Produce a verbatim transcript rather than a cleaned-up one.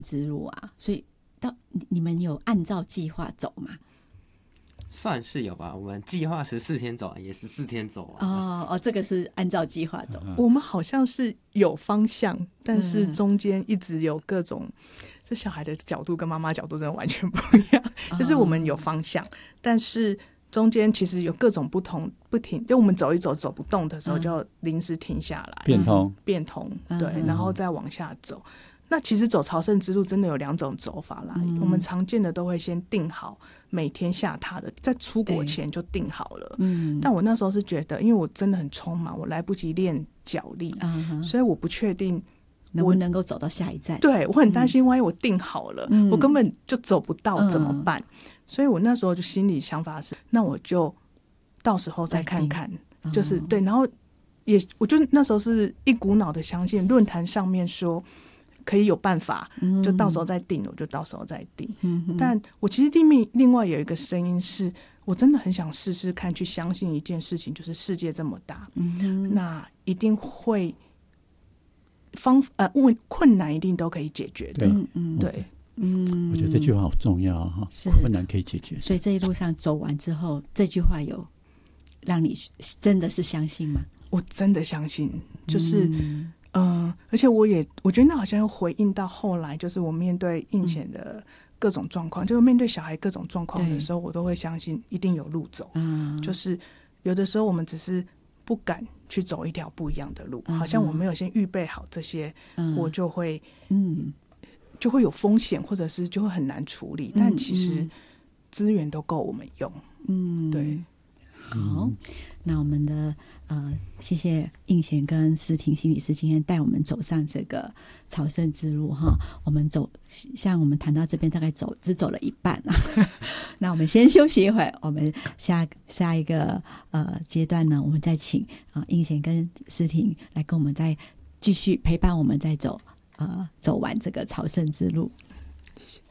之路啊，所以到你们有按照计划走吗？ 算是有吧，我们计划十四天走，也十四天走完。 哦哦，这个是按照计划走。 嗯、 我们好像是有方向，但是中间一直有各种，这小孩的角度跟妈妈角度真的完全不一样。 哦、 就是我们有方向，但是中间其实有各种不同不停，就我们走一走走不动的时候，就临时停下来， 变通变通，对，然后再往下走。那其实走朝圣之路真的有两种走法啦，嗯、我们常见的都会先定好每天下榻的，在出国前就定好了。嗯，但我那时候是觉得，因为我真的很匆忙，我来不及练脚力，嗯、所以我不确定能不能够走到下一站。 对，我很担心，万一我定好了，嗯、我根本就走不到怎么办？嗯、所以我那时候就心里想法是，那我就到时候再看看，就是、哦、对，然后也我就那时候是一股脑的相信论坛上面说可以有办法，就到时候再定，我就到时候再定。嗯、但我其实另面另外有一个声音是，我真的很想试试看，去相信一件事情，就是世界这么大，嗯、那一定会方呃问困难一定都可以解决的。 对， 嗯对， 嗯，我觉得这句话好重要哈，困难可以解决。 所以这一路上走完之后，这句话有让你真的是相信吗？ 我真的相信，就是嗯。呃、而且我也我觉得那好像又回应到后来，就是我面对印贤的各种状况，嗯、就是面对小孩各种状况的时候，我都会相信一定有路走。嗯，就是有的时候我们只是不敢去走一条不一样的路，嗯、好像我没有先预备好这些，嗯、我就会嗯就会有风险，或者是就会很难处理。嗯、但其实资源都够我们用。嗯，对。 好，那我们的呃，谢谢印贤跟思婷心理师今天带我们走上这个朝圣之路哈。我们走，像我们谈到这边大概走只走了一半啊。那我们先休息一会儿，我们下下一个呃阶段呢，我们再请啊、呃、印贤跟思婷来跟我们再继续陪伴我们再走呃走完这个朝圣之路。 谢谢。